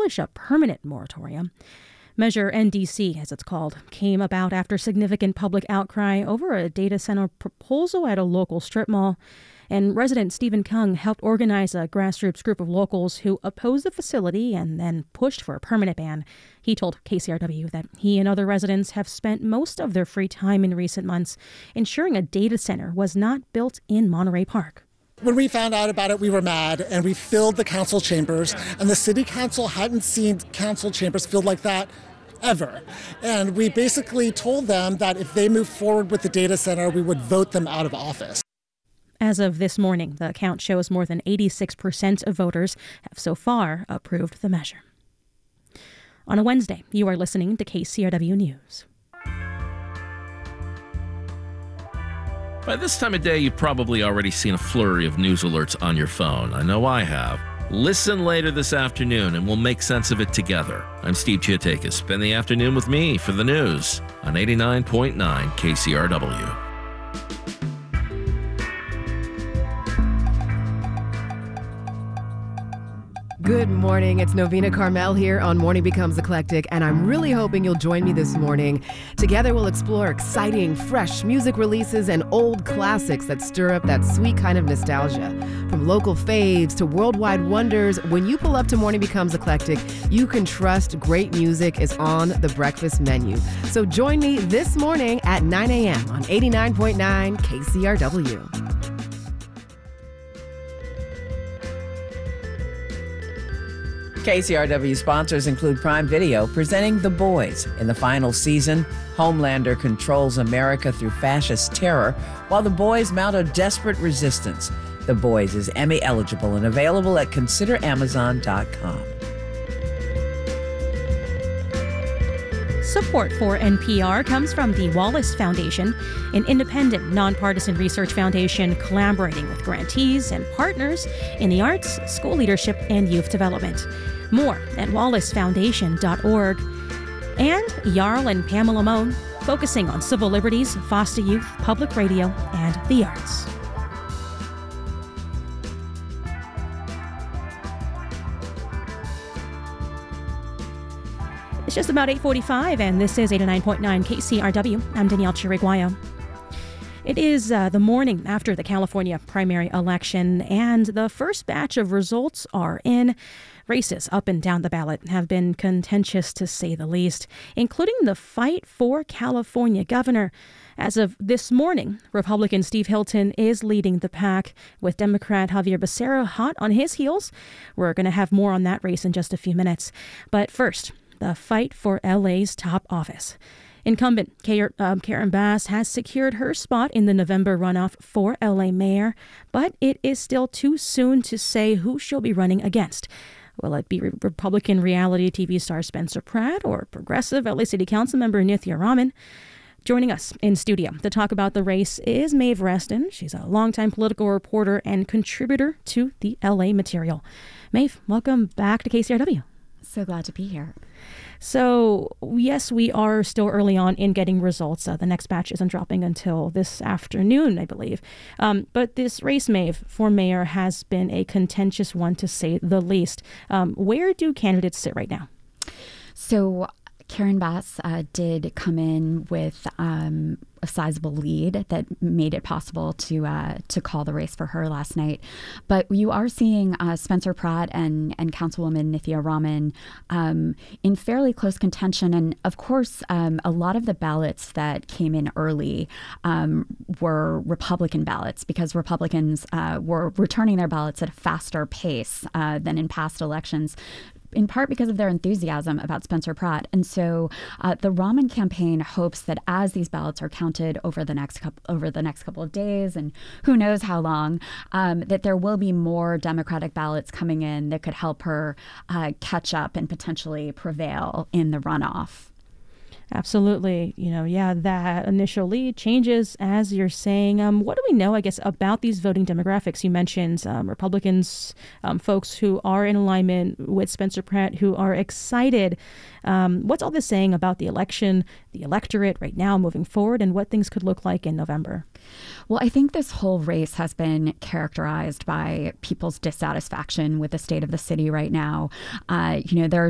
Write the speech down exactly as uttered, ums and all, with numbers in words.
establish a permanent moratorium. Measure N D C, as it's called, came about after significant public outcry over a data center proposal at a local strip mall. And resident Stephen Kung helped organize a grassroots group of locals who opposed the facility and then pushed for a permanent ban. He told K C R W that he and other residents have spent most of their free time in recent months ensuring a data center was not built in Monterey Park. When we found out about it, we were mad, and we filled the council chambers, and the city council hadn't seen council chambers filled like that ever. And we basically told them that if they moved forward with the data center, we would vote them out of office. As of this morning, the count shows more than eighty-six percent of voters have so far approved the measure. On a Wednesday, you are listening to K C R W News. By this time of day, you've probably already seen a flurry of news alerts on your phone. I know I have. Listen later this afternoon and we'll make sense of it together. I'm Steve Chiatakis. Spend the afternoon with me for the news on eighty-nine point nine K C R W. Good morning. It's Novena Carmel here on Morning Becomes Eclectic, and I'm really hoping you'll join me this morning. Together, we'll explore exciting, fresh music releases and old classics that stir up that sweet kind of nostalgia. From local faves to worldwide wonders, when you pull up to Morning Becomes Eclectic, you can trust great music is on the breakfast menu. So join me this morning at nine a.m. on eighty-nine point nine K C R W. K C R W sponsors include Prime Video, presenting The Boys. In the final season, Homelander controls America through fascist terror, while the boys mount a desperate resistance. The Boys is Emmy eligible and available at consider amazon dot com. Support for N P R comes from the Wallace Foundation, an independent, nonpartisan research foundation collaborating with grantees and partners in the arts, school leadership, and youth development. More at wallace foundation dot org. And Jarl and Pamela Mohn, focusing on civil liberties, foster youth, public radio, and the arts. It's just about eight forty-five, and this is eighty-nine point nine K C R W. I'm Danielle Chiriguayo. It is uh, the morning after the California primary election, and the first batch of results are in. Races up and down the ballot have been contentious, to say the least, including the fight for California governor. As of this morning, Republican Steve Hilton is leading the pack, with Democrat Javier Becerra hot on his heels. We're going to have more on that race in just a few minutes. But first, the fight for L A's top office. Incumbent Karen Bass has secured her spot in the November runoff for L A mayor, but it is still too soon to say who she'll be running against. Will it be Republican reality T V star Spencer Pratt or progressive L A City Council member Nithya Raman? Joining us in studio to talk about the race is Maeve Reston. She's a longtime political reporter and contributor to the L A Material. Maeve, welcome back to K C R W. So glad to be here. So, yes, we are still early on in getting results. Uh, the next batch isn't dropping until this afternoon, I believe. Um, but this race, Maeve, for mayor has been a contentious one, to say the least. Um, where do candidates sit right now? So Karen Bass uh, did come in with um, a sizable lead that made it possible to uh, to call the race for her last night. But you are seeing uh, Spencer Pratt and, and Councilwoman Nithya Raman um, in fairly close contention. And of course, um, a lot of the ballots that came in early um, were Republican ballots, because Republicans uh, were returning their ballots at a faster pace uh, than in past elections, in part because of their enthusiasm about Spencer Pratt. And so uh, the Raman campaign hopes that as these ballots are counted over the next couple, over the next couple of days, and who knows how long, um, that there will be more Democratic ballots coming in that could help her uh, catch up and potentially prevail in the runoff. Absolutely. You know, yeah, that initial lead changes, as you're saying. Um, what do we know, I guess, about these voting demographics? You mentioned um, Republicans, um, folks who are in alignment with Spencer Pratt, who are excited. Um, what's all this saying about the election, the electorate right now moving forward, and what things could look like in November? Well, I think this whole race has been characterized by people's dissatisfaction with the state of the city right now. Uh, you know, there are